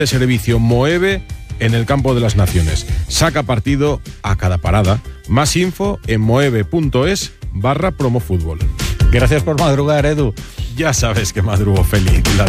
de servicio Moeve en el Campo de las Naciones. Saca partido a cada parada. Más info en moeve.es/promofútbol. Gracias por madrugar, Edu. Ya sabes que madrugo feliz.